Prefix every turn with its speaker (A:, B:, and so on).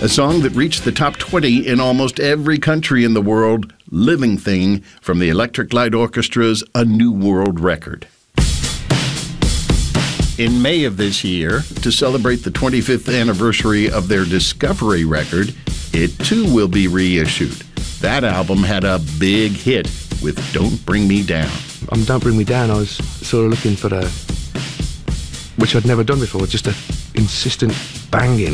A: A song that reached the top 20 in almost every country in the world, Living Thing from the Electric Light Orchestra's A New World Record. In May of this year, to celebrate the 25th anniversary of their Discovery record, it too will be reissued. That album had a big hit with Don't Bring Me Down.
B: On Don't Bring Me Down, I was sort of looking for which I'd never done before, just a insistent banging.